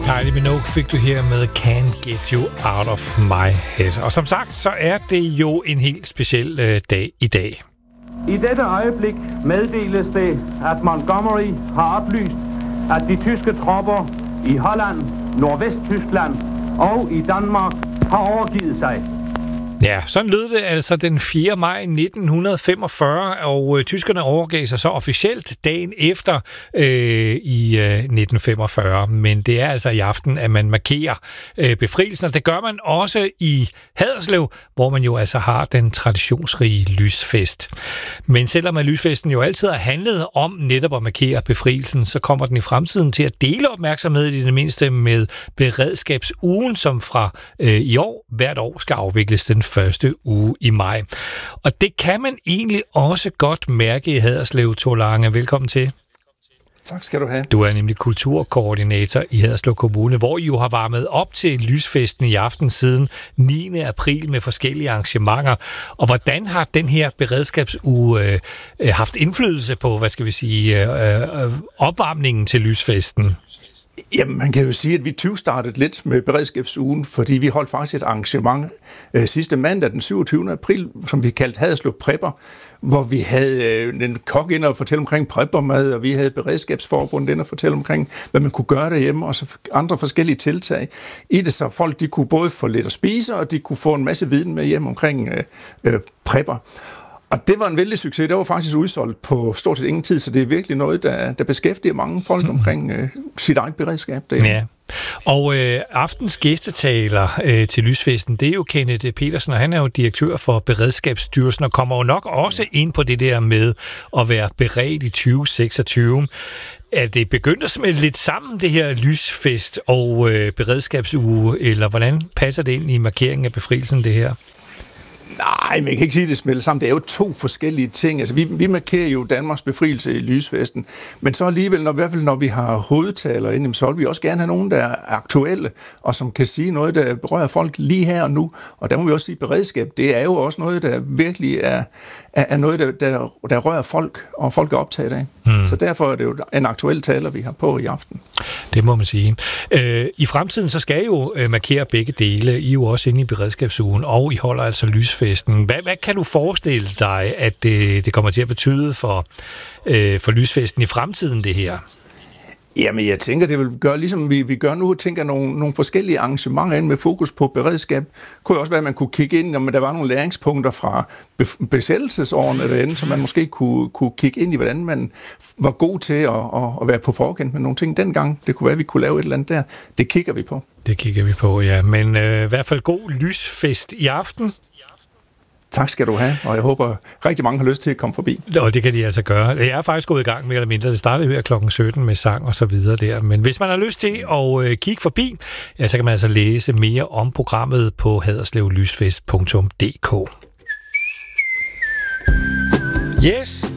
Kylie Minogue fik du her med Can't Get You Out of My Head. Og som sagt, så er det jo en helt speciel dag i dag. I dette øjeblik meddeles det, at Montgomery har oplyst, at de tyske tropper i Holland, Nordvesttyskland og i Danmark har overgivet sig. Ja, sådan lød det altså den 4. maj 1945, og tyskerne overgav sig så officielt dagen efter i 1945. Men det er altså i aften, at man markerer befrielsen, og det gør man også i Haderslev, hvor man jo altså har den traditionsrige lysfest. Men selvom at lysfesten jo altid har handlet om netop at markere befrielsen, så kommer den i fremtiden til at dele opmærksomhed i det mindste med beredskabsugen, som fra i år hvert år skal afvikles den første uge i maj. Og det kan man egentlig også godt mærke i Haderslev, Thor Lange. Velkommen til. Tak skal du have. Du er nemlig kulturkoordinator i Haderslev Kommune, hvor I jo har varmet op til lysfesten i aften siden 9. april med forskellige arrangementer. Og hvordan har den her beredskabsuge haft indflydelse på, opvarmningen til lysfesten? Jamen, man kan jo sige, at vi startede lidt med beredskabsugen, fordi vi holdt faktisk et arrangement sidste mandag, den 27. april, som vi kaldte Haderslev Prepper, hvor vi havde en kok ind og fortælle omkring preppermad, og vi havde beredskabsforbundet ind og fortælle omkring, hvad man kunne gøre derhjemme, og så andre forskellige tiltag i det, så folk de kunne både få lidt at spise, og de kunne få en masse viden med hjem omkring prepper. Og det var en vældig succes. Det var faktisk udsolgt på stort set ingen tid, så det er virkelig noget, der beskæftiger mange folk omkring sit eget beredskab. Ja. Og aftens gæstetaler til lysfesten, det er jo Kenneth Petersen, og han er jo direktør for Beredskabsstyrelsen, og kommer jo nok også ind på det der med at være beredt i 2026. Er det begyndt at smelte lidt sammen, det her lysfest og beredskabsuge, eller hvordan passer det ind i markeringen af befrielsen, det her? Nej, man kan ikke sige, at det smelter sammen. Det er jo to forskellige ting. Altså, vi markerer jo Danmarks befrielse i lysfesten, men så alligevel, i hvert fald når vi har hovedtaler inde, så vil vi også gerne have nogen, der er aktuelle, og som kan sige noget, der berører folk lige her og nu. Og der må vi også sige, beredskab, det er jo også noget, der virkelig er noget, der rører folk, og folk er optaget af. Så derfor er det jo en aktuel taler, vi har på i aften. Det må man sige. I fremtiden, så skal I jo markere begge dele. I er jo også inde i beredskabsugen, og I holder altså lysfesten. Hvad kan du forestille dig, at det kommer til at betyde for lysfesten i fremtiden, det her? Jamen, jeg tænker, det vil gøre, ligesom vi gør nu, tænker nogle forskellige arrangementer ind med fokus på beredskab. Det kunne også være, at man kunne kigge ind, om der var nogle læringspunkter fra besættelsesårene derinde, så man måske kunne kigge ind i, hvordan man var god til at være på forkant med nogle ting dengang. Det kunne være, at vi kunne lave et eller andet der. Det kigger vi på. Det kigger vi på, ja. Men i hvert fald god lysfest i aften. Tak skal du have, og jeg håber rigtig mange har lyst til at komme forbi. Og det kan de altså gøre. Jeg er faktisk gået i gang mere eller mindre. Det startede her klokken 17 med sang og så videre der. Men hvis man har lyst til at kigge forbi, ja, så kan man altså læse mere om programmet på haderslevlysfest.dk. Yes,